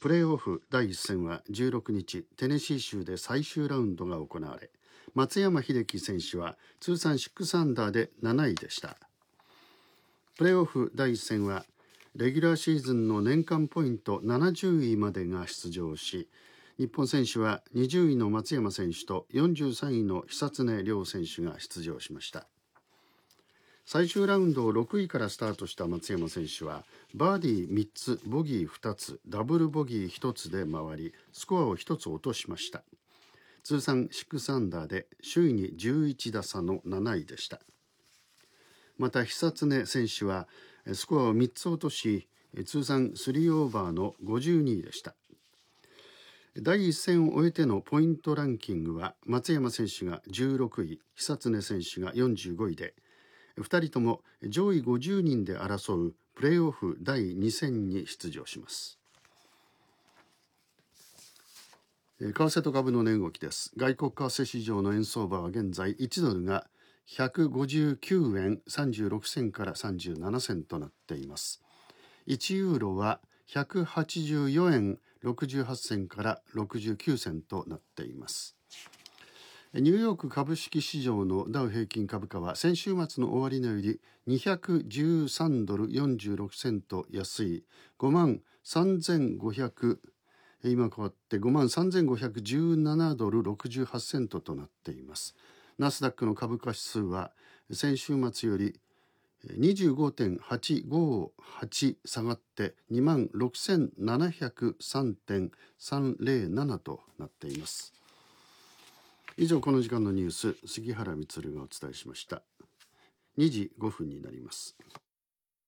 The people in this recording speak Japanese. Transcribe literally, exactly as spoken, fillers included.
プレーオフだいいっ戦はじゅうろくにち、テネシー州で最終ラウンドが行われ、松山英樹選手は通算ろくアンダーでなないでした。プレーオフだいいっ戦は、レギュラーシーズンの年間ポイントななじゅういまでが出場し、日本選手はにじゅういの松山選手とよんじゅうさんいの久常涼選手が出場しました。最終ラウンドをろくいからスタートした松山選手は、バーディーみっつ、ボギーふたつ、ダブルボギーひとつで回り、スコアをひとつ落としました。通算ろくアンダーで首位にじゅういちださのなないでした。また久常選手はスコアをみっつ落とし、通算さんオーバーのごじゅうにいでした。だいいっ戦を終えてのポイントランキングは、松山選手がじゅうろくい、久常選手がよんじゅうごいで、ふたりとも上位ごじゅうにんで争うプレーオフだいに戦に出場します。為替と株の値動きです。外国為替市場の円相場は現在いちドルがひゃくごじゅうきゅうえんさんじゅうろくせんからさんじゅうななせんとなっています。いちユーロはひゃくはちじゅうよえんろくじゅうはちせんからろくじゅうきゅうせんとなっています。ニューヨーク株式市場のダウ平均株価は先週末の終値よりにひゃくじゅうさんドルよんじゅうろくセント安いごまんさんぜんごひゃく、今変わってごまんさんぜんごひゃくじゅうななドルろくじゅうはちセントとなっています。ナスダックの株価指数は先週末より にじゅうごてんはちごはち 下がって にまんろくせんななひゃくさんてんさんぜろなな となっています。以上、この時間のニュース、杉原充がお伝えしました。にじごふんになります。